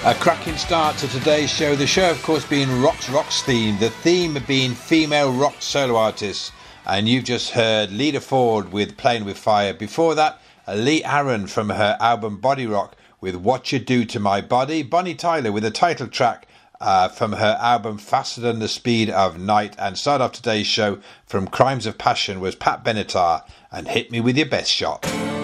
A cracking start to today's show. The show, of course, being Rocks themed. The theme being female rock solo artists. And you've just heard Lita Ford with Playing With Fire. Before that, Lee Aaron from her album Body Rock with What You Do To My Body. Bonnie Tyler with a title track from her album Faster Than the Speed of Night. And start off today's show from Crimes of Passion was Pat Benatar and Hit Me With Your Best Shot.